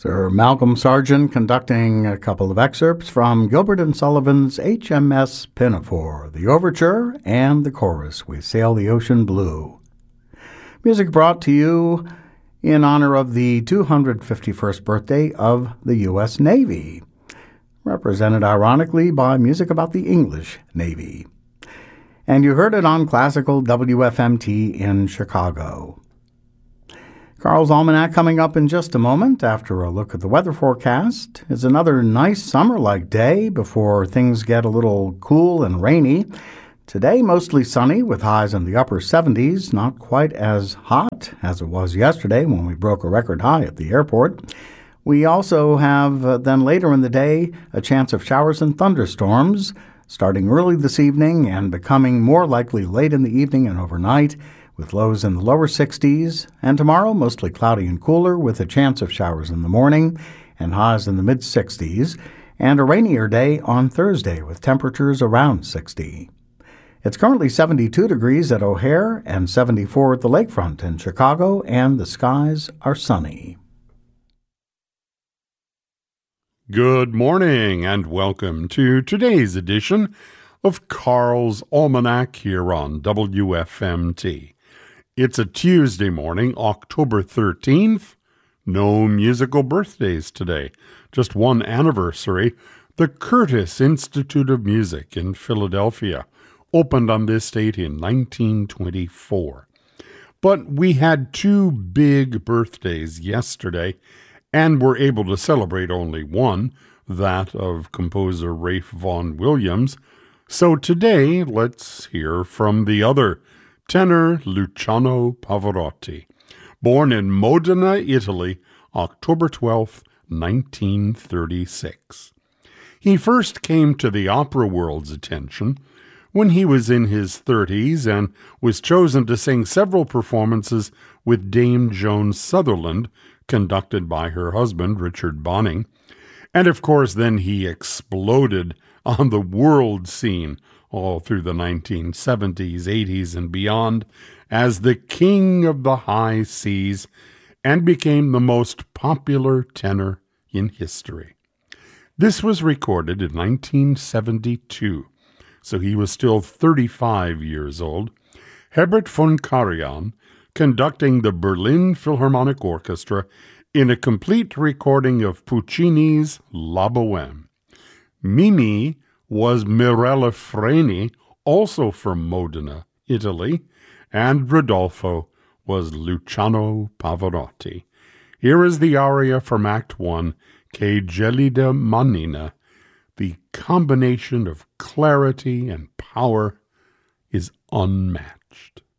Sir Malcolm Sargent conducting a couple of excerpts from Gilbert and Sullivan's HMS Pinafore, the overture and the chorus, We Sail the Ocean Blue. Music brought to you in honor of the 251st birthday of the U.S. Navy, represented ironically by music about the English Navy. And you heard it on classical WFMT in Chicago. Carl's Almanac coming up in just a moment after a look at the weather forecast. It's another nice summer-like day before things get a little cool and rainy. Today, mostly sunny with highs in the upper 70s, not quite as hot as it was yesterday when we broke a record high at the airport. We also have, then later in the day, a chance of showers and thunderstorms, starting early this evening and becoming more likely late in the evening and overnight, with lows in the lower 60s, and tomorrow mostly cloudy and cooler with a chance of showers in the morning and highs in the mid-60s, and a rainier day on Thursday with temperatures around 60. It's currently 72 degrees at O'Hare and 74 at the lakefront in Chicago, and the skies are sunny. Good morning and welcome to today's edition of Carl's Almanac here on WFMT. It's a Tuesday morning, October 13th. No musical birthdays today, just one anniversary. The Curtis Institute of Music in Philadelphia opened on this date in 1924. But we had two big birthdays yesterday, and were able to celebrate only one, that of composer Ralph Vaughan Williams. So today, let's hear from the other, tenor Luciano Pavarotti, born in Modena, Italy, October 12, 1936. He first came to the opera world's attention when he was in his 30s and was chosen to sing several performances with Dame Joan Sutherland, conducted by her husband, Richard Bonynge. And of course, then he exploded on the world scene all through the 1970s, 80s, and beyond as the king of the high seas and became the most popular tenor in history. This was recorded in 1972, so he was still 35 years old. Herbert von Karajan conducting the Berlin Philharmonic Orchestra in a complete recording of Puccini's La Bohème. Mimi was Mirella Freni, also from Modena, Italy, and Rodolfo was Luciano Pavarotti. Here is the aria from Act 1, Che gelida manina. The combination of clarity and power is unmatched.